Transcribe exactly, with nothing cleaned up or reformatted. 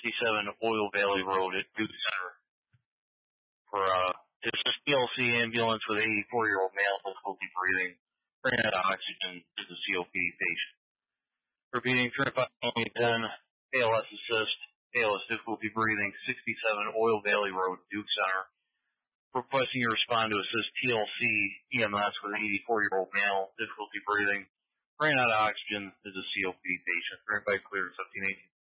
sixty-seven Oil Valley Road at Duke Center. For uh, this is T L C ambulance with eighty-four-year-old male, difficulty breathing, ran out of oxygen, is a C O P D patient. Repeating, thirty-five ten, A L S assist, A L S difficulty breathing, sixty-seven Oil Valley Road, Duke Center. Requesting you respond to assist T L C E M S with an eighty-four-year-old male, difficulty breathing, ran out of oxygen, is a C O P D patient. Everybody cleared seventeen eighteen.